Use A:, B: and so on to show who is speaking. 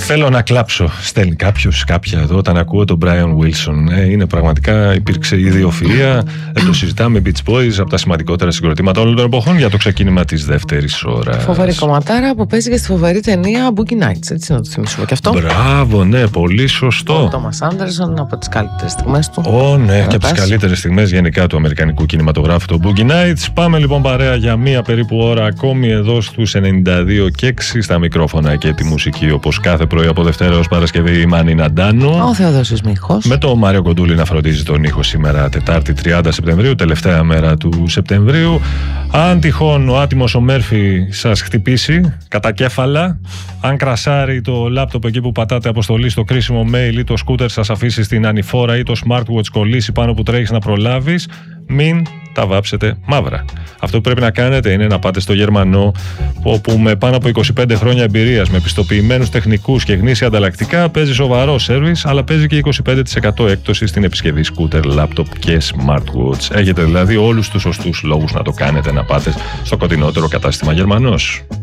A: Θέλω να κλάψω, στέλνει κάποιος, κάποια εδώ, όταν ακούω τον Brian Wilson. Είναι πραγματικά, υπήρξε ιδιοφυΐα. Το συζητάμε, Beach Boys, από τα σημαντικότερα συγκροτήματα όλων των εποχών για το ξεκίνημα της δεύτερης ώρας.
B: Φοβερή κομματάρα που παίζει και στη φοβερή ταινία Boogie Nights, έτσι να το θυμίσουμε και αυτό.
A: Μπράβο, ναι, πολύ σωστό.
B: Ο Τόμας Άντερσον, από τις καλύτερες στιγμές του.
A: Ναι, και από τις καλύτερες στιγμές γενικά του αμερικανικού κινηματογράφου, το Boogie Nights. Πάμε λοιπόν παρέα για μία περίπου ώρα ακόμη εδώ στους 92 και 6 στα μικρόφωνα και τη μουσική, όπως κάθε πρωί από Δευτέρα ως Παρασκευή, η Μάνη Ναντάνου.
B: Ο Θεοδόσης Μίχος.
A: Με το Μάριο Κοντούλη να φροντίζει τον ήχο σήμερα, Τετάρτη 30 Σεπτεμβρίου, τελευταία μέρα του Σεπτεμβρίου. Αν τυχόν ο άτιμος ο Μέρφυ σας χτυπήσει κατά κέφαλα, αν κρασάρει το λάπτοπ εκεί που πατάτε αποστολή στο κρίσιμο mail ή το σκούτερ σας αφήσει στην ανηφόρα ή το smartwatch κολλήσει πάνω που τρέχεις να προλάβεις, μην τα βάψετε μαύρα. Αυτό που πρέπει να κάνετε είναι να πάτε στο Γερμανό, όπου με πάνω από 25 χρόνια εμπειρίας, με πιστοποιημένους τεχνικούς και γνήσια ανταλλακτικά, παίζει σοβαρό σέρβις, αλλά παίζει και 25% έκπτωση στην επισκευή σκούτερ, λάπτοπ και smartwatch. Έχετε δηλαδή όλους τους σωστούς λόγους να το κάνετε, να πάτε στο κοντινότερο κατάστημα Γερμανός.